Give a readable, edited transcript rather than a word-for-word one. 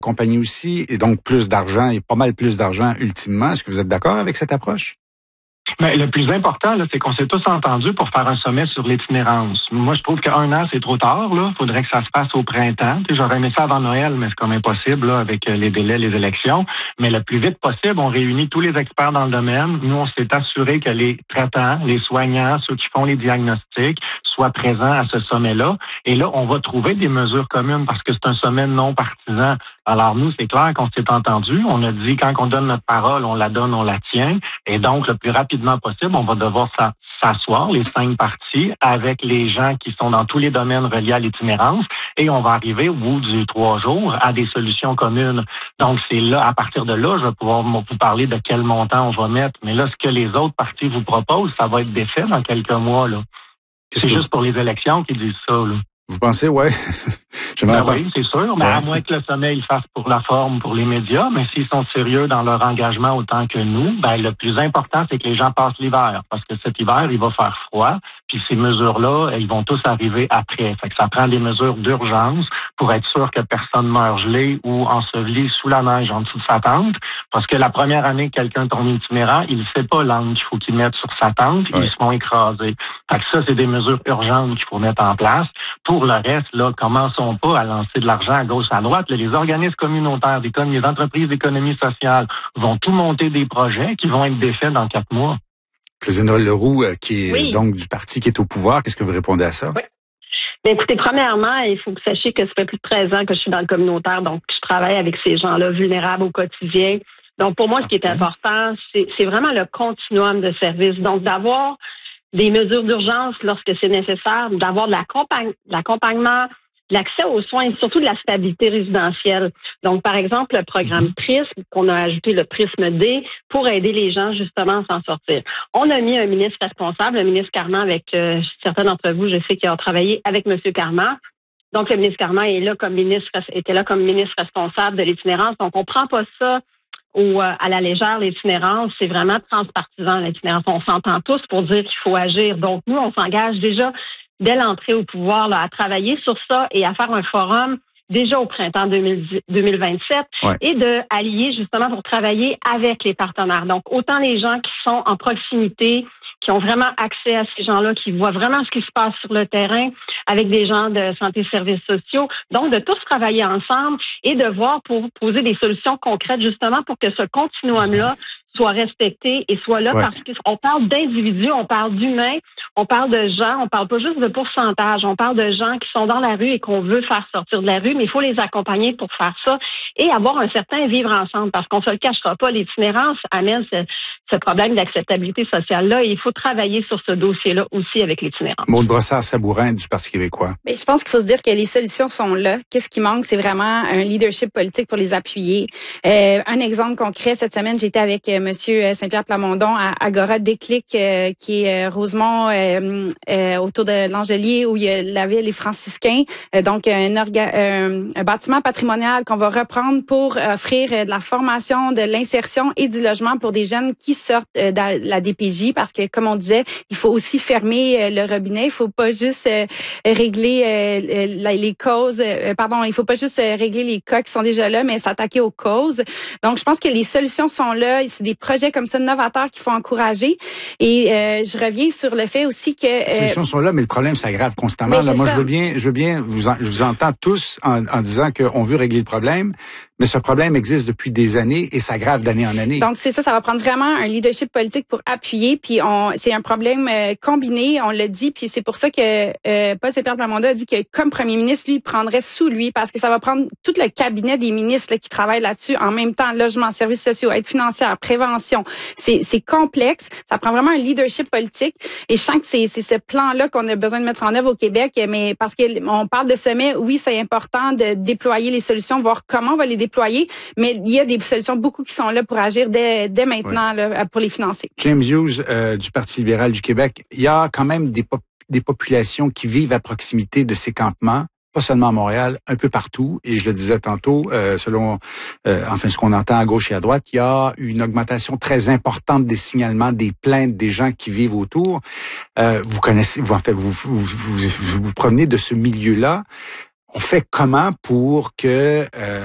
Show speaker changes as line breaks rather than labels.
compagnie aussi, et donc plus d'argent, et pas mal plus d'argent ultimement. Est-ce que vous êtes d'accord avec cette approche?
Mais le plus important, là, c'est qu'on s'est tous entendus pour faire un sommet sur l'itinérance. Moi, je trouve qu'un an, c'est trop tard. Là, faudrait que ça se fasse au printemps. Tu sais, j'aurais aimé ça avant Noël, mais c'est comme impossible là, avec les délais, les élections. Mais le plus vite possible, on réunit tous les experts dans le domaine. Nous, on s'est assuré que les traitants, les soignants, ceux qui font les diagnostics, soient présents à ce sommet-là. Et là, on va trouver des mesures communes parce que c'est un sommet non partisan. Alors nous, c'est clair qu'on s'est entendu. On a dit quand on donne notre parole, on la donne, on la tient. Et donc, le plus rapidement possible, on va devoir s'asseoir, les 5 parties, avec les gens qui sont dans tous les domaines reliés à l'itinérance. Et on va arriver au bout du 3 jours à des solutions communes. Donc, c'est là, à partir de là, je vais pouvoir vous parler de quel montant on va mettre. Mais là, ce que les autres parties vous proposent, ça va être défait dans quelques mois, là. C'est juste pour les élections qu'ils disent ça, là.
Vous pensez, ouais?
Oui, c'est sûr, mais à moins que le sommet il fasse pour la forme, pour les médias, mais s'ils sont sérieux dans leur engagement autant que nous, le plus important, c'est que les gens passent l'hiver, parce que cet hiver, il va faire froid, puis ces mesures-là, ils vont tous arriver après. Fait que ça prend des mesures d'urgence pour être sûr que personne meurt gelé ou enseveli sous la neige en dessous de sa tente, parce que la première année que quelqu'un tombe itinérant, il ne sait pas l'angle qu'il faut qu'il mette sur sa tente, ils se font écraser. Fait que ça, c'est des mesures urgentes qu'il faut mettre en place. Pour le reste, là, commençons pas à lancer de l'argent à gauche, à droite. Là, les organismes communautaires, les entreprises d'économie sociale vont tout monter des projets qui vont être défaits dans 4 mois.
Claudine Leroux, qui est donc du parti qui est au pouvoir, qu'est-ce que vous répondez à ça?
Oui. Bien, écoutez, premièrement, il faut que vous sachiez que ça fait plus de 13 ans que je suis dans le communautaire, donc je travaille avec ces gens-là vulnérables au quotidien. Donc, pour moi, ce qui est important, c'est vraiment le continuum de services. Donc, d'avoir des mesures d'urgence lorsque c'est nécessaire, d'avoir de l'accompagnement, de l'accès aux soins et surtout de la stabilité résidentielle. Donc, par exemple, le programme PRISM, qu'on a ajouté le PRISM D, pour aider les gens justement à s'en sortir. On a mis un ministre responsable, le ministre Carman, avec certains d'entre vous, je sais qu'ils ont travaillé avec M. Carman. Donc, le ministre Carman était là comme ministre responsable de l'itinérance. Donc, on prend pas ça à la légère, l'itinérance, c'est vraiment transpartisan, l'itinérance. On s'entend tous pour dire qu'il faut agir. Donc, nous, on s'engage déjà dès l'entrée au pouvoir là, à travailler sur ça et à faire un forum déjà au printemps 2027 et de allier justement pour travailler avec les partenaires. Donc, autant les gens qui sont en proximité, qui ont vraiment accès à ces gens-là, qui voient vraiment ce qui se passe sur le terrain avec des gens de santé et services sociaux. Donc, de tous travailler ensemble et de voir pour poser des solutions concrètes justement pour que ce continuum-là soit respecté et soit là parce qu'on parle d'individus, on parle d'humains, on parle de gens, on parle pas juste de pourcentage, on parle de gens qui sont dans la rue et qu'on veut faire sortir de la rue, mais il faut les accompagner pour faire ça et avoir un certain vivre ensemble parce qu'on se le cachera pas, l'itinérance amène ce problème d'acceptabilité sociale-là et il faut travailler sur ce dossier-là aussi avec l'itinérance.
Maude Brossard-Sabourin du Parti québécois.
Mais je pense qu'il faut se dire que les solutions sont là. Qu'est-ce qui manque? C'est vraiment un leadership politique pour les appuyer. Un exemple concret, cette semaine, j'étais avec Monsieur Saint-Pierre Plamondon à Agora Déclic, qui est Rosemont, autour de l'Angelier, où il y a la ville et franciscains. Donc, un bâtiment patrimonial qu'on va reprendre pour offrir de la formation, de l'insertion et du logement pour des jeunes qui sortent de la DPJ, parce que, comme on disait, il faut aussi fermer le robinet. Il faut pas juste régler les causes. Il faut pas juste régler les cas qui sont déjà là, mais s'attaquer aux causes. Donc, je pense que les solutions sont là. C'est des projets comme ça novateurs qu'il faut encourager. Et je reviens sur le fait aussi que
les solutions sont là, mais le problème s'aggrave constamment. Là, moi, je veux bien, je vous entends tous en disant qu'on veut régler le problème. Mais ce problème existe depuis des années et s'aggrave d'année en année.
Donc, c'est ça, ça va prendre vraiment un leadership politique pour appuyer. Puis, c'est un problème combiné, on l'a dit. Puis, c'est pour ça que Paul Saint-Pierre Plamondon a dit que comme premier ministre, lui, il prendrait sous lui parce que ça va prendre tout le cabinet des ministres là, qui travaillent là-dessus en même temps. Logement, services sociaux, aide financière, prévention. C'est complexe. Ça prend vraiment un leadership politique. Et je sens que c'est ce plan-là qu'on a besoin de mettre en œuvre au Québec. Mais parce qu'on parle de sommet, oui, c'est important de déployer les solutions, voir comment on va les déployer. Mais il y a des solutions beaucoup qui sont là pour agir dès maintenant là, pour les financer.
James Hughes du Parti libéral du Québec, il y a quand même des populations qui vivent à proximité de ces campements, pas seulement à Montréal, un peu partout. Et je le disais tantôt, selon ce qu'on entend à gauche et à droite, il y a une augmentation très importante des signalements, des plaintes des gens qui vivent autour. Vous connaissez, vous provenez de ce milieu-là. On fait comment pour que